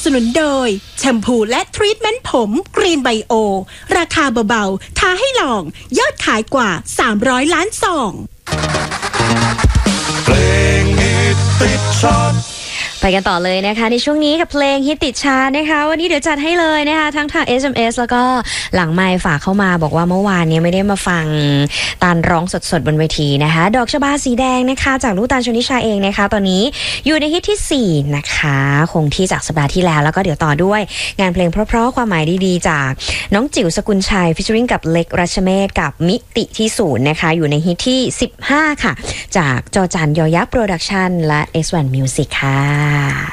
นุนโดยแชมพูและทรีทเมนต์ผมกรีนไบโอราคาเบาๆท้าให้ลองยอดขายกว่า300 ล้านซองเพลงฮิตติดชาร์ตไปกันต่อเลยนะคะในช่วงนี้กับเพลงฮิตติดชาร์ตนะคะวันนี้เดี๋ยวจัดให้เลยนะคะทั้งทาง SMS แล้วก็หลังไมค์ฝากเข้ามาบอกว่าเมื่อวานนี้ไม่ได้มาฟังตาลร้องสดๆบนเวทีนะคะดอกชบาสีแดงนะคะจากลูกตาลชนิชาเองนะคะตอนนี้อยู่ในฮิตที่4นะคะคงที่จากสัปดาห์ที่แล้วก็เดี๋ยวต่อด้วยงานเพลงเพราะๆความหมายดีๆจากน้องจิ๋วสกุลชัยฟิชเชอริงกับเล็กรัชเมศกับมิติที่0นะคะอยู่ในฮิตที่15ค่ะจากจอจันยอยักษ์โปรดักชั่นและ S1 Music ค่ะ